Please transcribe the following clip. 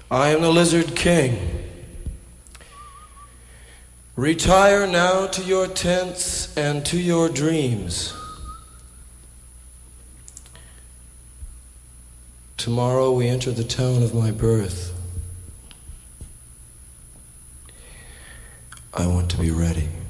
I am the Lizard King. Retire now to your tents and to your dreams. Tomorrow we enter the town of my birth. I want to be ready.